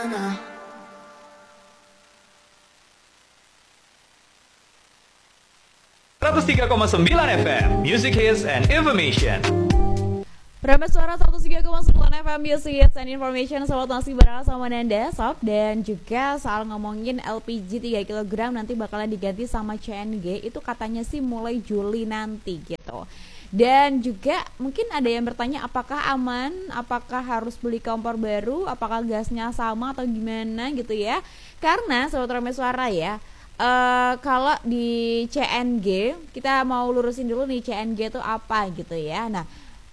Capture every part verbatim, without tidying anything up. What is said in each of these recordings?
seratus tiga koma sembilan F M Music Hits and Information. Prama Suara seratus tiga koma sembilan F M Music Hits and Information. Sobat masih bareng sama Nanda Sob. Dan juga soal ngomongin L P G tiga kilogram nanti bakalan diganti sama C N G. Itu katanya sih mulai Juli nanti gitu. Dan juga mungkin ada yang bertanya apakah aman, apakah harus beli kompor baru, apakah gasnya sama atau gimana gitu ya. Karena Sobat Prama Suara ya, Uh, kalau di C N G, kita mau lurusin dulu nih C N G itu apa gitu ya. Nah,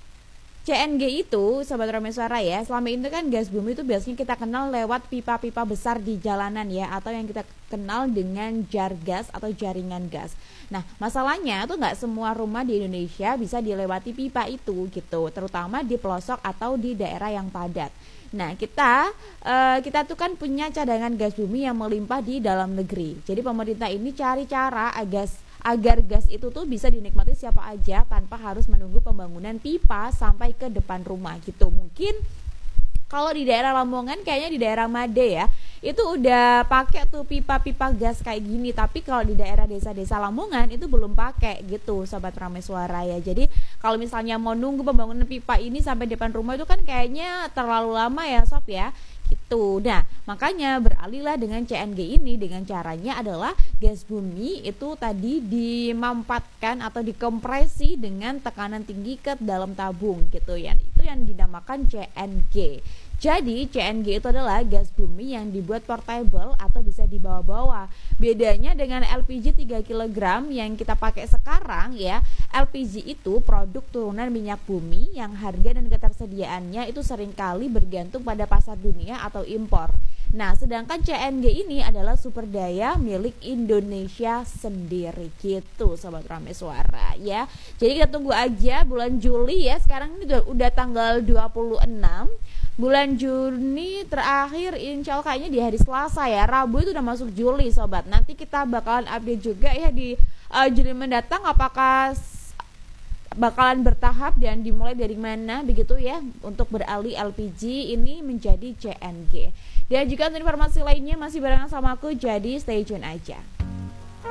C N G itu Sobat Rame Suara ya, selama ini kan gas bumi itu biasanya kita kenal lewat pipa-pipa besar di jalanan ya, atau yang kita kenal dengan jar gas atau jaringan gas. Nah, masalahnya tuh nggak semua rumah di Indonesia bisa dilewati pipa itu gitu, terutama di pelosok atau di daerah yang padat. Nah, kita uh, kita tuh kan punya cadangan gas bumi yang melimpah di dalam negeri. Jadi pemerintah ini cari cara agar agar gas itu tuh bisa dinikmati siapa aja tanpa harus menunggu pembangunan pipa sampai ke depan rumah gitu. Mungkin kalau di daerah Lamongan, kayaknya di daerah Made ya, itu udah pakai tuh pipa-pipa gas kayak gini. Tapi kalau di daerah desa-desa Lamongan itu belum pakai gitu, Sobat Prame Suara ya. Jadi kalau misalnya mau nunggu pembangunan pipa ini sampai depan rumah itu kan kayaknya terlalu lama ya Sob ya gitu. Nah, makanya beralihlah dengan C N G ini, dengan caranya adalah gas bumi itu tadi dimampatkan atau dikompresi dengan tekanan tinggi ke dalam tabung gitu ya. Itu yang dinamakan C N G. Jadi C N G itu adalah gas bumi yang dibuat portable atau bisa dibawa-bawa. Bedanya dengan L P G tiga kilogram yang kita pakai sekarang ya, L P G itu produk turunan minyak bumi yang harga dan ketersediaannya itu seringkali bergantung pada pasar dunia atau impor. Nah, sedangkan C N G ini adalah sumber daya milik Indonesia sendiri gitu, Sobat Rame Suara ya. Jadi kita tunggu aja bulan Juli ya. Sekarang ini udah, udah tanggal dua puluh enam. Bulan Juni terakhir insya Allah kayaknya di hari Selasa ya, Rabu itu udah masuk Juli Sobat. Nanti kita bakalan update juga ya di uh, Juli mendatang apakah bakalan bertahap dan dimulai dari mana begitu ya untuk beralih L P G ini menjadi C N G. Dan juga untuk informasi lainnya masih barengan sama aku, jadi stay tune aja.